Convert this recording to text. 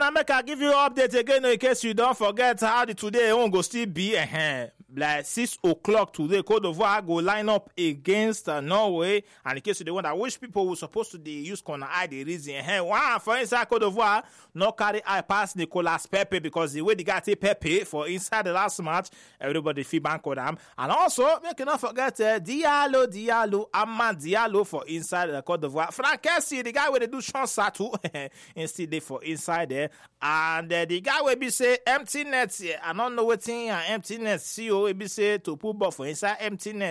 now make I give you update again in case you don't forget how the today won't go still be like 6 o'clock today. Cote d'Ivoire go line up against Norway, and in case you the one that which people were supposed to use corner eye the reason one for inside Cote d'Ivoire no carry eye pass Nicolas Pepe because the way the guy take Pepe for inside the last match, everybody feel bank on them. And also make you not forget Diallo Amad Diallo for inside the Cote d'Ivoire. Frank Kessie, the guy where they do chance too instead they for inside there, and the guy will be say empty net. I don't know what thing empty net CEO will be say to put ball for inside empty net.